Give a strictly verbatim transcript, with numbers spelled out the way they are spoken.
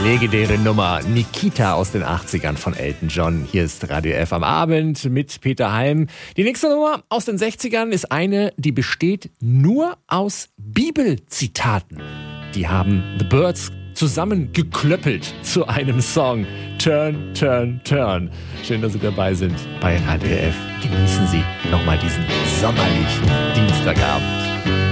Legendäre Nummer Nikita aus den achtzigern von Elton John. Hier ist Radio F am Abend mit Peter Heim. Die nächste Nummer aus den sechzigern ist eine, die besteht nur aus Bibelzitaten. Die haben The Byrds zusammengeklöppelt zu einem Song. Turn, turn, turn. Schön, dass Sie dabei sind bei Radio F. Genießen Sie nochmal diesen sommerlichen Dienstagabend.